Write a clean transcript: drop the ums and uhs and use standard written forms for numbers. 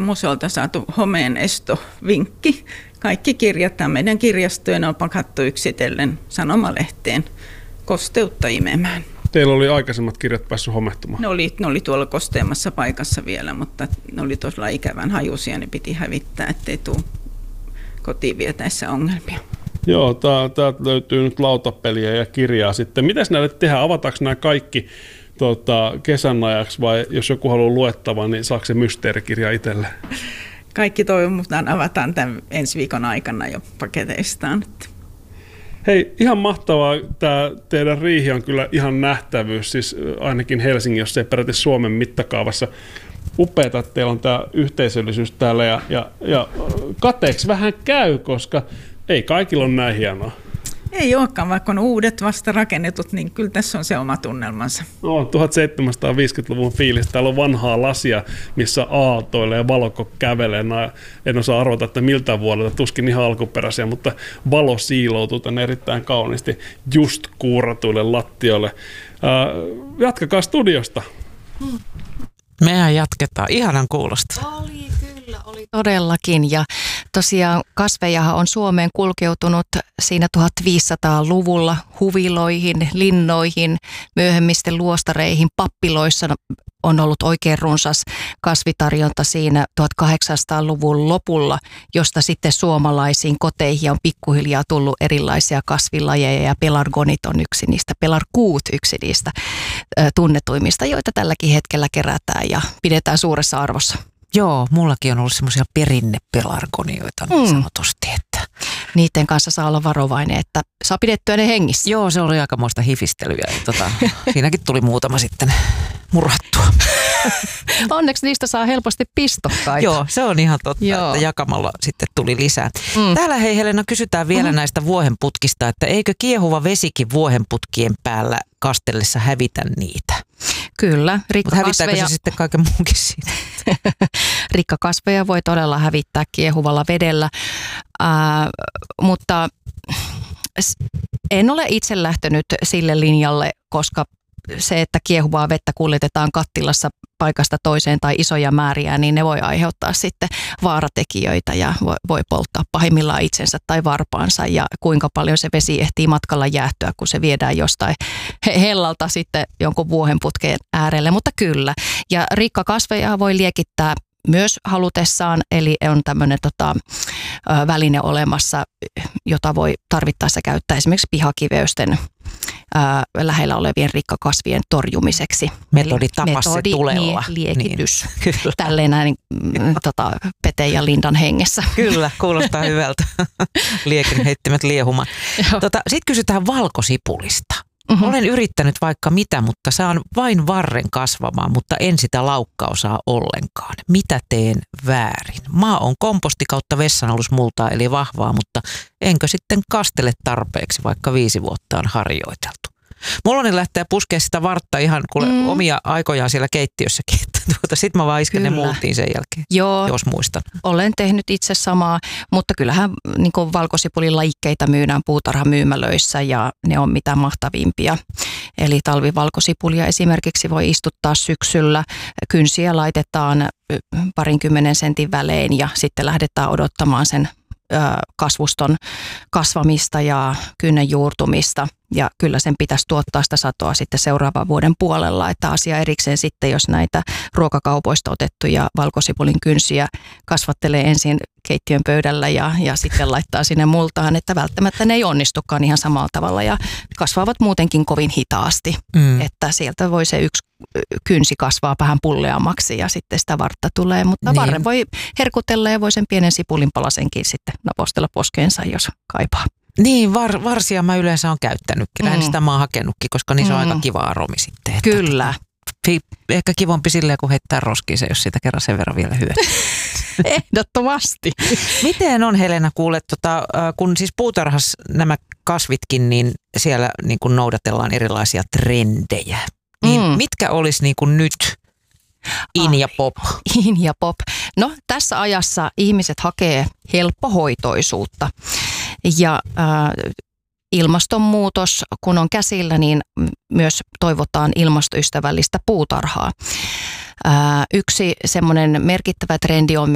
museolta saatu homeen estovinkki. Kaikki kirjat tämän meidän kirjastojen on pakattu yksitellen sanomalehteen kosteutta imemään. Teillä oli aikaisemmat kirjat päässyt homehtumaan? Ne oli tuolla kosteamassa paikassa vielä, mutta ne oli tosiaan ikävän hajuisia, ne piti hävittää, ettei tule kotiin vietäessä ongelmia. Joo, täältä löytyy nyt lautapeliä ja kirjaa sitten. Mitäs näille tehdään? Avataanko nämä kaikki kesän ajaksi vai jos joku haluaa luettavaa, niin saako se mysteerikirja itselle? Kaikki toivon mukaan avataan tämän ensi viikon aikana jo paketeistaan. Hei, ihan mahtavaa. Tämä teidän riihi on kyllä ihan nähtävyys, siis ainakin Helsingin, jos ei peräti Suomen mittakaavassa. Upeata, että teillä on tämä yhteisöllisyys täällä ja kateeksi vähän käy, koska ei kaikilla ole näin hienoa. Ei olekaan, vaikka on uudet vasta rakennetut, niin kyllä tässä on se oma tunnelmansa. No, 1750-luvun fiilis. Täällä on vanhaa lasia, missä aaltoilee ja valokko kävelee. En osaa arvata, että miltä vuodelta, tuskin ihan alkuperäisiä, mutta valo siiloutuu tänne erittäin kauniisti just kuuratuille lattioille. Jatkakaa studiosta. Mehän jatketaan. Ihanan kuulosta. Oli todellakin, ja tosiaan kasvejahan on Suomeen kulkeutunut siinä 1500-luvulla huviloihin, linnoihin, myöhemmisten luostareihin, pappiloissa on ollut oikein runsas kasvitarjonta siinä 1800-luvun lopulla, josta sitten suomalaisiin koteihin on pikkuhiljaa tullut erilaisia kasvilajeja, ja pelargonit on yksi niistä, pelarkuut yksi niistä tunnetuimmista, joita tälläkin hetkellä kerätään ja pidetään suuressa arvossa. Joo, mullakin on ollut semmoisia perinnepelargonioita niin sanotusti, että niiden kanssa saa olla varovainen, että saa pidettyä ne hengissä. Joo, se oli aikamoista hifistelyä. Siinäkin tuli muutama sitten murhattua. Onneksi niistä saa helposti pistokkaita. Joo, se on ihan totta, että jakamalla sitten tuli lisää. Täällä hei Helena, kysytään vielä näistä vuohenputkista, että eikö kiehuva vesikin vuohenputkien päällä kastellessa hävitä niitä? Kyllä, rikkakasveja. Mutta hävittääkö se sitten kaiken muunkin siitä? Rikkakasveja voi todella hävittää kiehuvalla vedellä, mutta en ole itse lähtenyt sille linjalle, koska se, että kiehuvaa vettä kuljetetaan kattilassa paikasta toiseen tai isoja määriä, niin ne voi aiheuttaa sitten vaaratekijöitä ja voi polttaa pahimmillaan itsensä tai varpaansa, ja kuinka paljon se vesi ehtii matkalla jäähtyä, kun se viedään jostain hellalta sitten jonkun vuohenputken äärelle, mutta kyllä. Ja rikkakasveja voi liekittää myös halutessaan, eli on tämmöinen väline olemassa, jota voi tarvittaessa käyttää esimerkiksi pihakiveysten lähellä olevien rikkakasvien torjumiseksi. Metodi tapassa tulella. Liekitys. Niin, tälleen näin Peten ja Lindan hengessä. Kyllä, kuulostaa hyvältä. Liekin heittimet liehumaan. Sitten kysytään valkosipulista. Olen yrittänyt vaikka mitä, mutta saan vain varren kasvamaan, mutta en sitä laukkausaa ollenkaan. Mitä teen väärin? Maa on komposti kautta vessanalusmultaa eli vahvaa, mutta enkö sitten kastele tarpeeksi, vaikka 5 vuotta on harjoiteltu? Mulla on lähteä puskea sitä vartta ihan omia aikojaan siellä keittiössäkin. Sitten mä vaan isken ne multiin sen jälkeen, jos muistan. Olen tehnyt itse samaa, mutta kyllähän niin kuin valkosipulin lajikkeita myydään puutarhamyymälöissä ja ne on mitä mahtavimpia. Eli talvivalkosipulia esimerkiksi voi istuttaa syksyllä. Kynsiä laitetaan 20 sentin välein ja sitten lähdetään odottamaan sen kasvuston kasvamista ja kynnen juurtumista, ja kyllä sen pitäisi tuottaa sitä satoa sitten seuraavan vuoden puolella, että asia erikseen sitten, jos näitä ruokakaupoista otettuja valkosipulin kynsiä kasvattelee ensin keittiön pöydällä ja sitten laittaa sinne multaan, että välttämättä ne ei onnistukaan ihan samalla tavalla ja kasvavat muutenkin kovin hitaasti, että sieltä voi se yksi kynsi kasvaa vähän pulleammaksi ja sitten sitä vartta tulee, mutta varren voi herkutella ja voi sen pienen sipulinpalasenkin sitten napostella poskeensa, jos kaipaa. Niin, varsia mä yleensä on käyttänytkin. Lähinnä sitä mä oon hakenutkin, koska niissä on aika kiva aromi sitten. Että kyllä. Ehkä kivompi silleen, kun heittää roskiin se, jos sitä kerran sen verran vielä hyötyy. Ehdottomasti. Miten on, Helena, kuulet, kun siis puutarhassa nämä kasvitkin, niin siellä niin kuin noudatellaan erilaisia trendejä. Niin mitkä olisi niin kuin nyt in ja pop? In ja pop. No, tässä ajassa ihmiset hakee helppohoitoisuutta. Ja ilmastonmuutos, kun on käsillä, niin myös toivotaan ilmastoystävällistä puutarhaa. Yksi semmoinen merkittävä trendi on